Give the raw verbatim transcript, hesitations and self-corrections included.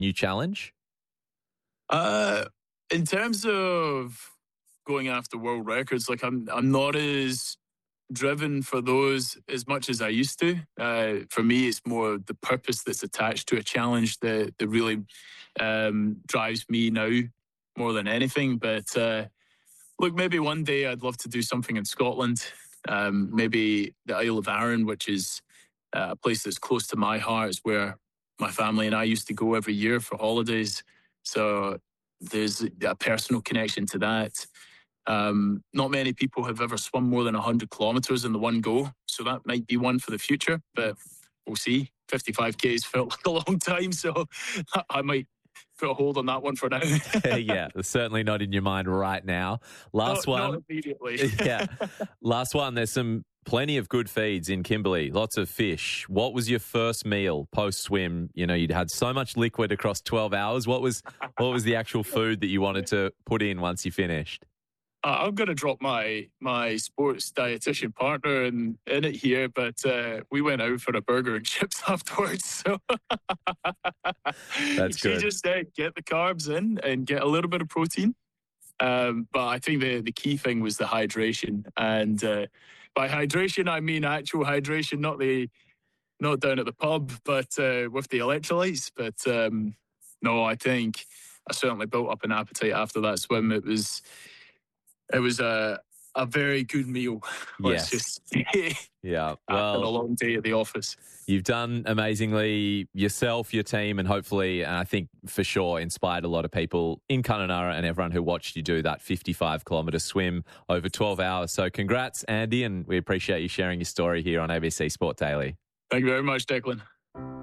new challenge? Uh, in terms of going after world records, like I'm, I'm not as driven for those as much as I used to. Uh, for me, it's more the purpose that's attached to a challenge that that really um, drives me now more than anything. But uh, look, maybe one day I'd love to do something in Scotland. Um, maybe the Isle of Arran, which is uh, a place that's close to my heart, is where my family and I used to go every year for holidays. So there's a personal connection to that. Um, not many people have ever swum more than one hundred kilometres in the one go. So that might be one for the future, but we'll see. fifty-five Ks felt like a long time, so I might put a hold on that one for now. Yeah, certainly not in your mind right now. Last not, one. Not immediately. Yeah. Last one. There's some plenty of good feeds in Kimberley, lots of fish. What was your first meal post-swim? You know, you'd had so much liquid across twelve hours. What was what was the actual food that you wanted to put in once you finished? Uh, I'm going to drop my my sports dietitian partner in, in it here, but uh, we went out for a burger and chips afterwards. So That's she good. just said, get the carbs in and get a little bit of protein. Um, but I think the, the key thing was the hydration. And uh, by hydration, I mean actual hydration, not the not down at the pub, but uh, with the electrolytes. But um, no, I think I certainly built up an appetite after that swim. It was... It was a a very good meal. Let's Yes. just Yeah. after a Well, long day at the office. you've done amazingly yourself, your team, and hopefully, and I think for sure, inspired a lot of people in Kununurra and everyone who watched you do that fifty-five kilometre swim over twelve hours. So congrats, Andy, and we appreciate you sharing your story here on A B C Sport Daily. Thank you very much, Declan.